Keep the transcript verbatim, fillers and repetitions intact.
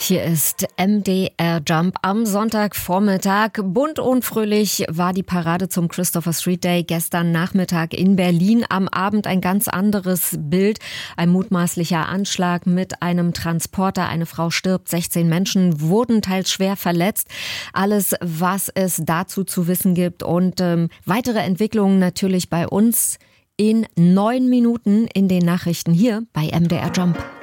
Hier ist M D R Jump am Sonntagvormittag. Bunt und fröhlich war die Parade zum Christopher Street Day gestern Nachmittag in Berlin. Am Abend ein ganz anderes Bild. Ein mutmaßlicher Anschlag mit einem Transporter. Eine Frau stirbt, sechzehn Menschen wurden teils schwer verletzt. Alles, was es dazu zu wissen gibt und ähm, weitere Entwicklungen natürlich bei uns in neun Minuten in den Nachrichten hier bei M D R Jump.